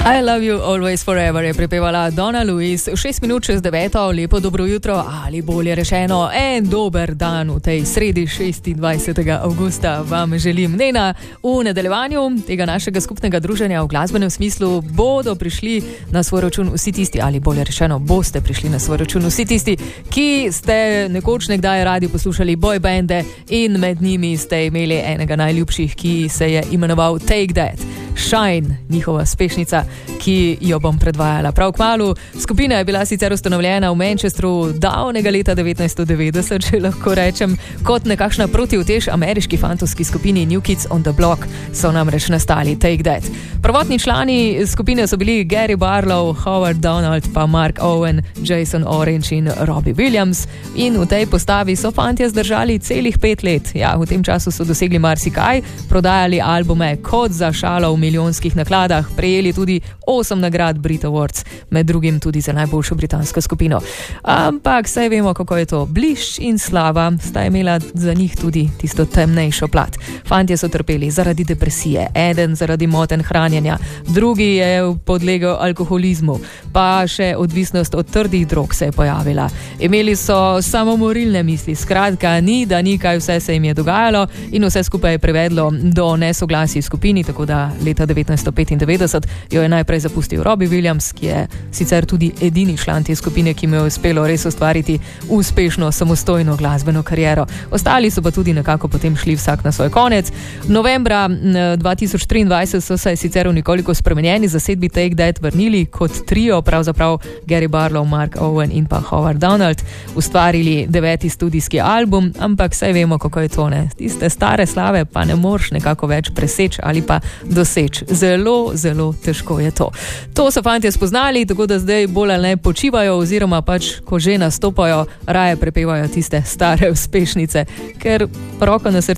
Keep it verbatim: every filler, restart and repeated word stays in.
I love you always forever je prepevala Donna Lewis. Šest minut čez deveto, lepo dobro jutro ali bolje rečeno en dober dan v tej sredi šestindvajsetega avgusta vam želim. Nena, v nadaljevanju tega našega skupnega druženja v glasbenem smislu bodo prišli na svoj račun vsi tisti, ali bolje rečeno boste prišli na svoj račun vsi tisti, ki ste nekoč nekdaj radi poslušali boy bande in med njimi ste imeli enega najljubših, ki se je imenoval Take That. Shine, njihova spešnica, ki jo bom predvajala prav kmalu. Skupina je bila sicer ustanovljena v Manchesteru davnega leta devetnajststo devetdeset, če lahko rečem, kot nekakšna protiutež ameriški fantovski skupini New Kids on the Block so namreč nastali Take That. Prvotni člani skupine so bili Gary Barlow, Howard Donald, pa Mark Owen, Jason Orange in Robbie Williams. In v tej postavi so fantje zdržali celih pet let. Ja, v tem času so dosegli marsikaj, prodajali albume kot za šalo v milijonskih nakladah, prejeli tudi osem nagrad Brit Awards, med drugim tudi za najboljšo britansko skupino. Ampak saj vemo, kako je to. Blišč in slava sta imela za njih tudi tisto temnejšo plat. Fantje so trpeli zaradi depresije, eden zaradi motenj hranjenja, drugi je podlegel alkoholizmu, pa še odvisnost od trdih drog se je pojavila. Imeli so samomorilne misli, skratka ni, da ni, kaj vse se jim je dogajalo in vse skupaj je privedlo do nesoglasij v skupini, tako da leta devetnajststo petindevetdeset jo je najprej zapustil Robbie Williams, ki je sicer tudi edini član te skupine, ki mu je uspelo res ustvariti uspešno samostojno glasbeno kariero. Ostali so pa tudi nekako potem šli vsak na svoj konec. Novembra dva tisoč triindvajset so se sicer v nekoliko spremenjeni zasedbi Take That vrnili kot trio, pravzaprav Gary Barlow, Mark Owen in pa Howard Donald, ustvarili deveti studijski album, ampak saj vemo, kako je to, ne? Tiste stare slave pa ne moreš nekako več preseči ali pa doseči. Zelo, zelo težko je to. To so fantje spoznali, tako da zdaj bolj ali ne počivajo oziroma pač, ko že nastopajo, raje prepevajo tiste stare uspešnice, ker roko na srce